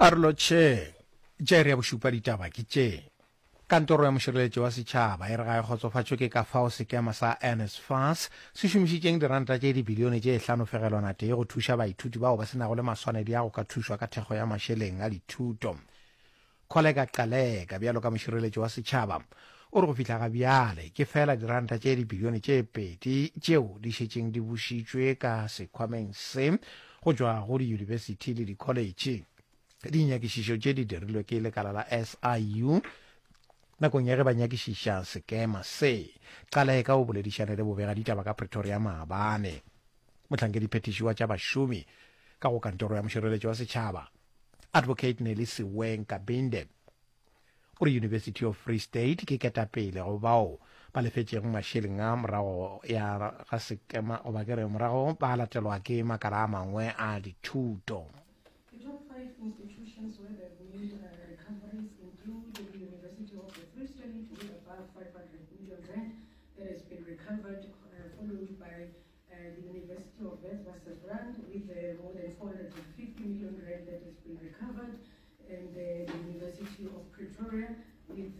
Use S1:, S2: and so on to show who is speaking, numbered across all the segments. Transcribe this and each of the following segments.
S1: Arloche Jerry ya bosupa ditaba ke tše kantoro ya mošireletši wa setšhaba e re ga e kgotsofatšwe ke ka fao sekema sa NSFAS se šomišitšeng diranta tše dibilione tše 5.1 tee go thuša baithuti bao ba senago le maswanedi a go ka thušwa ka thekgo ya mašeleng a dithuto. Kholega Qaleka bjalo ka mošireletši wa setšhaba o re go fihla ga bjale ke fela diranta tše dibilione tše 2 tšeo di šetšeng di bušitšwe ka sekhwameng se go tšwa go diyunibesithi le dikholetše. Dinyakišišo tše di dirilwe ke lekala la SIU nakong ya ge ba nyakišiša sekema se. Qaleka o boledišane le bobega ditaba ka Pretoria maabane. Mohlankedi phetiši tša bašomi ka go kantoro ya mošireletši wa setšhaba Advocate Nelly Siweng Kabinde o re University of Free State ke ketapele go bao ba lefetšeng mašeleng a morago ya ga sekema o ba kere morago ba latelwa ke makala a mangwe a dithuto.
S2: The top 5 institutions where there have been recoveries include the University of the Free State with above 500 million rand that has been recovered, followed by the University of Witwatersrand with more than 450 million rand that has been recovered, and the University of Pretoria with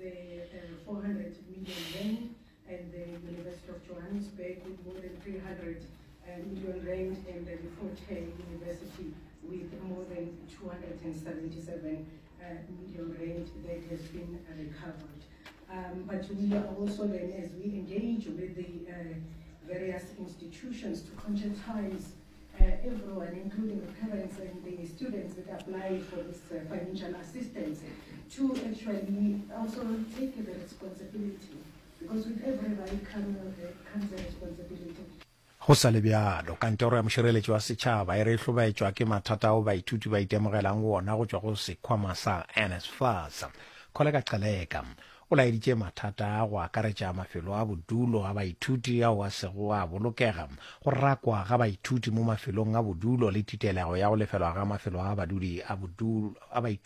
S2: 400 million rand, and the University of Johannesburg with more than 300 million rand, and the Fort Hare University with more than 277 million rand that has been recovered. But we are also then, as we engage with the various institutions to conscientize everyone, including the parents and the students that apply for this financial assistance, to actually also take the responsibility, because with every right comes a responsibility.
S1: Go sa le bjalo kantoro ya mošireletši wa setšhaba e re hlobaetšwa ke mathata ao baithuti ba itemogelang wona go tšwa go sekhwama sa NSFAS. Kholega Qaleka o laeditše mathata a go akaretša mafelo a bodulo a baithuti ao a sego a bolokega, go rakwa ga baithuti mo mafelong a bodulo le titelego ya go lefelwa ga mafelo a badudi a baithuti